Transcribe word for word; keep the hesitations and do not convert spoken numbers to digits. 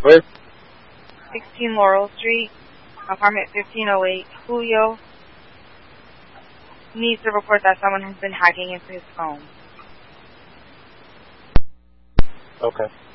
Where? sixteen Laurel Street, apartment fifteen oh eight, Julio needs to report that someone has been hacking into his phone. Okay.